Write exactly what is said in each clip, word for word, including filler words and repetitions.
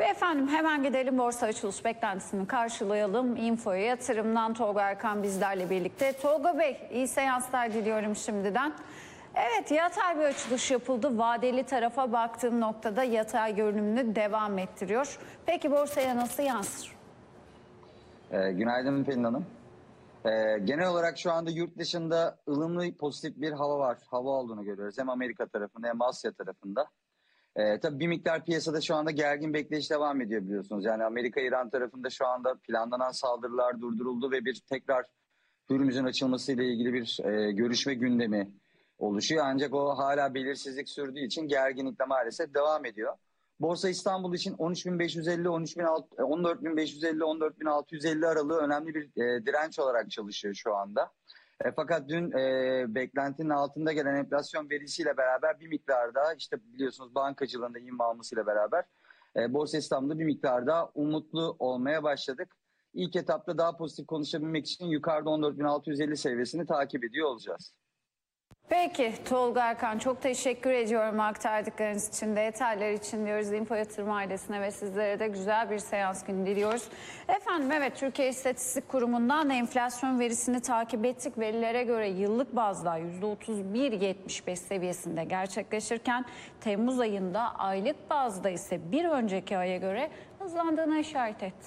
Ve efendim hemen gidelim borsa açılış beklentisini karşılayalım. Info'ya yatırımdan Tolga Erkan bizlerle birlikte. Tolga Bey, iyi seanslar diliyorum şimdiden. Evet, yatay bir açılış yapıldı. Vadeli tarafa baktığım noktada yatay görünümünü devam ettiriyor. Peki borsaya nasıl yansır? Ee, günaydın Pelin Hanım. Ee, genel olarak şu anda yurt dışında ılımlı pozitif bir hava var. Hava olduğunu görüyoruz. Hem Amerika tarafında hem Asya tarafında. Ee, tabii bir miktar piyasada şu anda gergin bekleyiş devam ediyor biliyorsunuz. Yani Amerika-İran tarafında şu anda planlanan saldırılar durduruldu ve bir tekrar Hürmüz'ün açılmasıyla ilgili bir e, görüşme gündemi oluşuyor. Ancak o hala belirsizlik sürdüğü için gerginlik de maalesef devam ediyor. Borsa İstanbul için on üç bin beş yüz elli, on dört bin beş yüz elli, on dört bin altı yüz elli aralığı önemli bir e, direnç olarak çalışıyor şu anda. E, fakat dün e, beklentinin altında gelen enflasyon verisiyle beraber bir miktar daha işte biliyorsunuz bankacılığında ivme almasıyla beraber e, Borsa İstanbul'da bir miktar daha umutlu olmaya başladık. İlk etapta daha pozitif konuşabilmek için yukarıda on dört bin altı yüz elli seviyesini takip ediyor olacağız. Peki Tolga Erkan, çok teşekkür ediyorum aktardıklarınız için, detaylar için diyoruz. Info Yatırım ailesine ve sizlere de güzel bir seans günü diliyoruz. Efendim evet, Türkiye İstatistik Kurumu'ndan enflasyon verisini takip ettik. Verilere göre yıllık bazda yüzde otuz bir virgül yetmiş beş seviyesinde gerçekleşirken Temmuz ayında aylık bazda ise bir önceki aya göre hızlandığına işaret etti.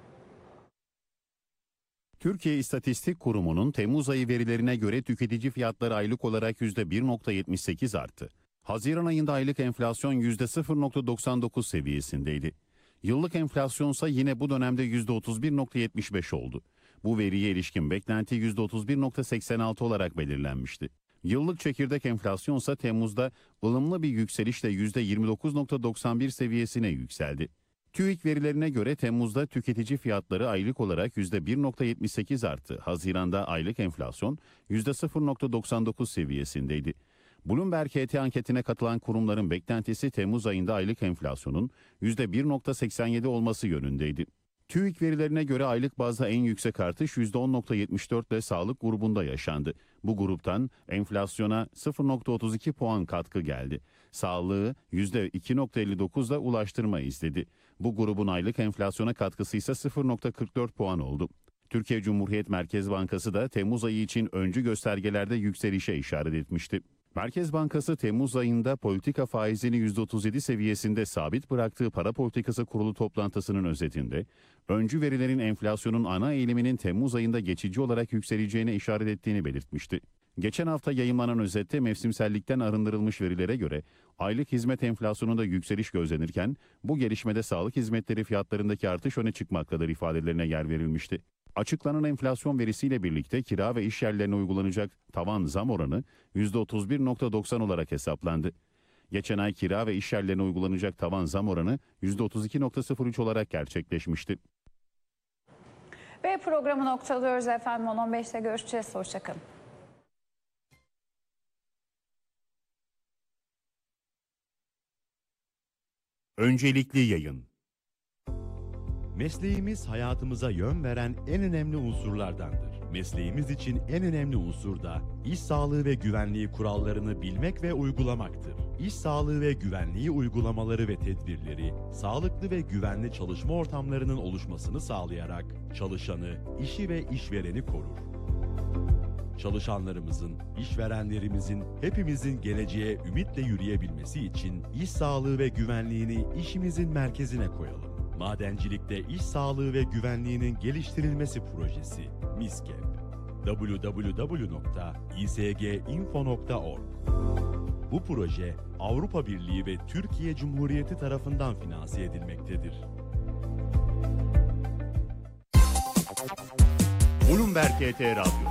Türkiye İstatistik Kurumu'nun Temmuz ayı verilerine göre tüketici fiyatları aylık olarak yüzde bir virgül yetmiş sekiz arttı. Haziran ayında aylık enflasyon yüzde sıfır virgül doksan dokuz seviyesindeydi. Yıllık enflasyonsa yine bu dönemde yüzde otuz bir virgül yetmiş beş oldu. Bu veriye ilişkin beklenti yüzde otuz bir virgül seksen altı olarak belirlenmişti. Yıllık çekirdek enflasyonsa Temmuz'da ılımlı bir yükselişle yüzde yirmi dokuz virgül doksan bir seviyesine yükseldi. TÜİK verilerine göre Temmuz'da tüketici fiyatları aylık olarak yüzde bir virgül yetmiş sekiz arttı. Haziran'da aylık enflasyon yüzde sıfır virgül doksan dokuz seviyesindeydi. Bloomberg H T anketine katılan kurumların beklentisi Temmuz ayında aylık enflasyonun yüzde bir virgül seksen yedi olması yönündeydi. TÜİK verilerine göre aylık bazda en yüksek artış yüzde on virgül yetmiş dört ile sağlık grubunda yaşandı. Bu gruptan enflasyona sıfır virgül otuz iki puan katkı geldi. Sağlığı yüzde iki virgül elli dokuz ile ulaştırma izledi. Bu grubun aylık enflasyona katkısı ise sıfır virgül kırk dört puan oldu. Türkiye Cumhuriyet Merkez Bankası da Temmuz ayı için öncü göstergelerde yükselişe işaret etmişti. Merkez Bankası Temmuz ayında politika faizini yüzde otuz yedi seviyesinde sabit bıraktığı para politikası kurulu toplantısının özetinde, öncü verilerin enflasyonun ana eğiliminin Temmuz ayında geçici olarak yükseleceğine işaret ettiğini belirtmişti. Geçen hafta yayımlanan özette mevsimsellikten arındırılmış verilere göre aylık hizmet enflasyonunda yükseliş gözlenirken bu gelişmede sağlık hizmetleri fiyatlarındaki artış öne çıkmaktadır ifadelerine yer verilmişti. Açıklanan enflasyon verisiyle birlikte kira ve iş yerlerine uygulanacak tavan zam oranı yüzde otuz bir virgül doksan olarak hesaplandı. Geçen ay kira ve iş yerlerine uygulanacak tavan zam oranı yüzde otuz iki virgül sıfır üç olarak gerçekleşmişti. Ve programı noktalıyoruz efendim. on on beşte görüşeceğiz. Hoşçakalın. Öncelikli yayın. Mesleğimiz hayatımıza yön veren en önemli unsurlardandır. Mesleğimiz için en önemli unsur da iş sağlığı ve güvenliği kurallarını bilmek ve uygulamaktır. İş sağlığı ve güvenliği uygulamaları ve tedbirleri, sağlıklı ve güvenli çalışma ortamlarının oluşmasını sağlayarak çalışanı, işi ve işvereni korur. Çalışanlarımızın, işverenlerimizin, hepimizin geleceğe ümitle yürüyebilmesi için iş sağlığı ve güvenliğini işimizin merkezine koyalım. Madencilikte iş sağlığı ve güvenliğinin geliştirilmesi projesi MİSGEP. double-u double-u double-u nokta i s g info nokta org. Bu proje Avrupa Birliği ve Türkiye Cumhuriyeti tarafından finanse edilmektedir. Bloomberg H T Radyo.